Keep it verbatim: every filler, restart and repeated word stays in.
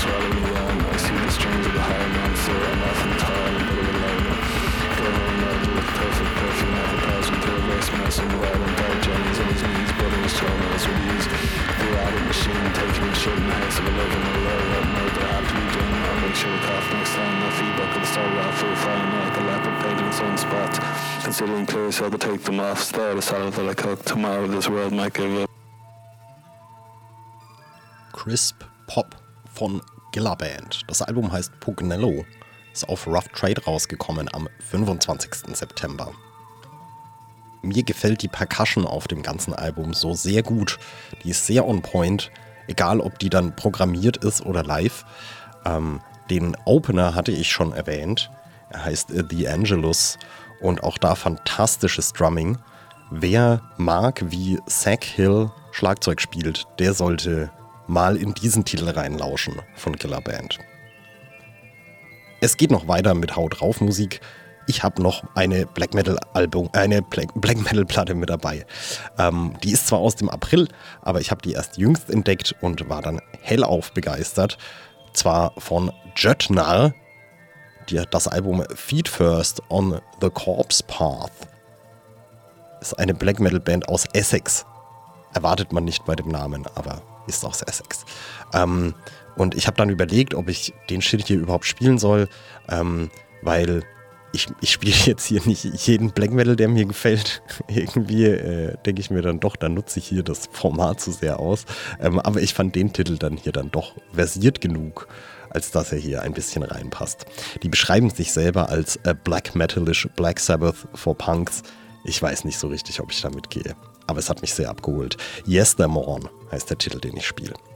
swallow me down. I see the strings of the higher monster. I'm often tall and bit of a loner. Go home now with perfect perfume. Have a thousand to reverse mess and violent dark journeys on his knees, building his toenails with ease. The rabbit machine taking a shit in the house of a living or love. I know that I have to be doing. I'll make sure to cough next time. My feet buckle start raffle, flying like a leopard painting sunspots. Considering clear so I could take them off. Stare the salad that I cook. Tomorrow this world might give up. Crisp Pop von Gilla Band. Das Album heißt Pugnello, ist auf Rough Trade rausgekommen am fünfundzwanzigsten September. Mir gefällt die Percussion auf dem ganzen Album so sehr gut. Die ist sehr on point, egal ob die dann programmiert ist oder live. Ähm, den Opener hatte ich schon erwähnt. Er heißt The Angelus und auch da fantastisches Drumming. Wer mag, wie Zach Hill Schlagzeug spielt, der sollte mal in diesen Titel reinlauschen von Gilla Band. Es geht noch weiter mit Haut drauf Musik. Ich habe noch eine Black Metal Album, eine Black, Black Metal Platte mit dabei. Ähm, die ist zwar aus dem April, aber ich habe die erst jüngst entdeckt und war dann hellauf begeistert. Zwar von Jötnar, die hat das Album Feet First on the Corpse Path. Ist eine Black Metal Band aus Essex. Erwartet man nicht bei dem Namen, aber ist aus Essex. Ähm, und ich habe dann überlegt, ob ich den Shit hier überhaupt spielen soll, ähm, weil ich, ich spiele jetzt hier nicht jeden Black Metal, der mir gefällt. Irgendwie äh, denke ich mir dann doch, dann nutze ich hier das Format zu sehr aus. Ähm, aber ich fand den Titel dann hier dann doch versiert genug, als dass er hier ein bisschen reinpasst. Die beschreiben sich selber als äh, Black Metalish Black Sabbath for Punks. Ich weiß nicht so richtig, ob ich damit gehe. Aber es hat mich sehr abgeholt. Yes, the Morn heißt der Titel, den ich spiele.